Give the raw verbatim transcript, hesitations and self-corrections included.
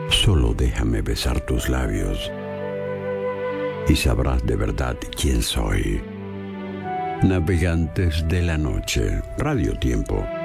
Solo déjame besar tus labios y sabrás de verdad quién soy. Navegantes de la noche, Radio Tiempo.